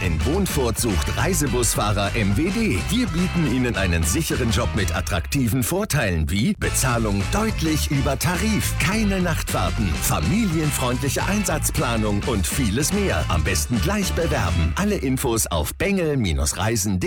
Ein Wohnfurt sucht Reisebusfahrer MWD. Wir bieten Ihnen einen sicheren Job mit attraktiven Vorteilen wie Bezahlung deutlich über Tarif, keine Nachtfahrten, familienfreundliche Einsatzplanung und vieles mehr. Am besten gleich bewerben. Alle Infos auf bengel-reisen.de.